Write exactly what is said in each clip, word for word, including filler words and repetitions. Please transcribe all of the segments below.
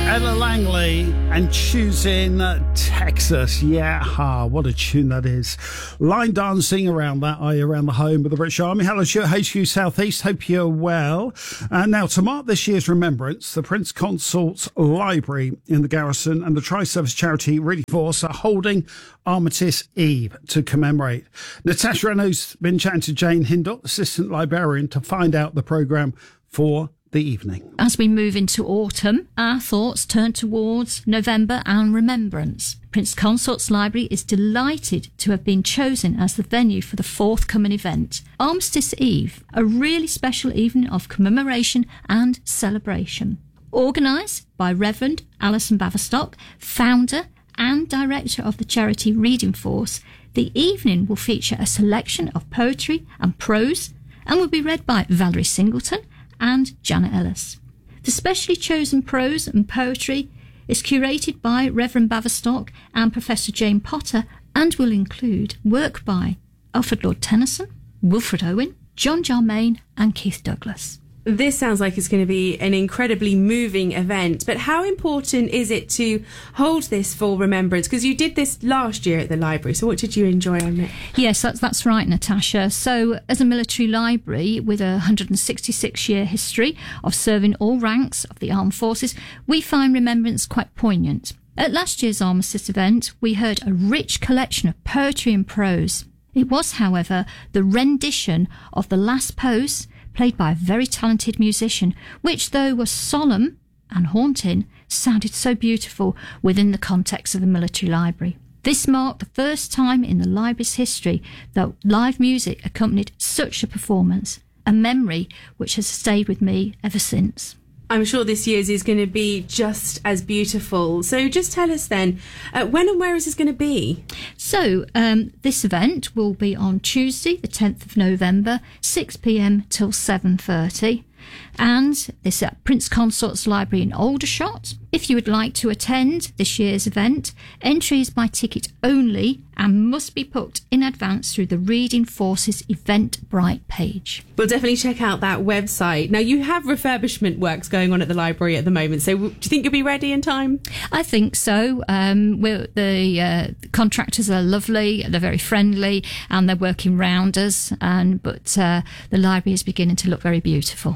Ella Langley and Choosing Texas. Yeah, ha, what a tune that is. Line dancing around that, are you, around the home of the British Army? Hello, H Q Southeast. Hope you're well. And now, to mark this year's remembrance, the Prince Consort's Library in the Garrison and the Tri-Service Charity Reading Force are holding Armistice Eve to commemorate. Natasha Renault's been chatting to Jane Hindle, Assistant Librarian, to find out the programme for the evening. As we move into autumn, our thoughts turn towards November and remembrance. Prince Consort's Library is delighted to have been chosen as the venue for the forthcoming event, Armistice Eve, a really special evening of commemoration and celebration. Organised by Reverend Alison Baverstock, founder and director of the charity Reading Force, the evening will feature a selection of poetry and prose and will be read by Valerie Singleton and Janet Ellis. The specially chosen prose and poetry is curated by Reverend Baverstock and Professor Jane Potter and will include work by Alfred Lord Tennyson, Wilfred Owen, John Jarmain and Keith Douglas. This sounds like it's going to be an incredibly moving event, but how important is it to hold this for remembrance? Because you did this last year at the library, so what did you enjoy on it? Yes, that's, that's right, Natasha. So as a military library with a one hundred sixty-six year history of serving all ranks of the armed forces, we find remembrance quite poignant. At last year's Armistice event, we heard a rich collection of poetry and prose. It was, however, the rendition of The Last Post, played by a very talented musician, which, though was solemn and haunting, sounded so beautiful within the context of the military library. This marked the first time in the library's history that live music accompanied such a performance, a memory which has stayed with me ever since. I'm sure this year's is going to be just as beautiful. So just tell us then, uh, when and where is this going to be? So um, this event will be on Tuesday, the tenth of November, six p.m. till seven thirty. And this is at Prince Consort's Library in Aldershot. If you would like to attend this year's event, entry is by ticket only and must be booked in advance through the Reading Force's Eventbrite page. We'll definitely check out that website. Now, you have refurbishment works going on at the library at the moment, so do you think you'll be ready in time? I think so. Um, we're, the uh, contractors are lovely, they're very friendly, and they're working round us, and, but uh, the library is beginning to look very beautiful.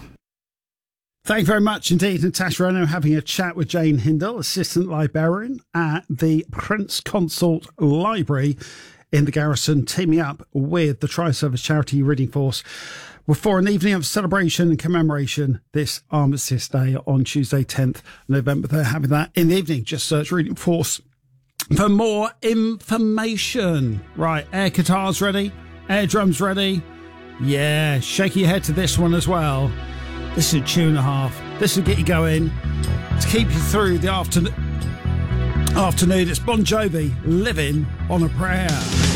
Thank you very much indeed, Natasha Renault, having a chat with Jane Hindle, Assistant Librarian at the Prince Consort Library in the Garrison, teaming up with the Tri-Service Charity Reading Force for an evening of celebration and commemoration this Armistice Day on Tuesday, tenth November. They're having that in the evening. Just search Reading Force for more information. Right, air guitars ready, air drums ready. Yeah, shake your head to this one as well. This is a tune and a half. This will get you going to keep you through the afternoon. Afternoon. It's Bon Jovi, Living on a Prayer.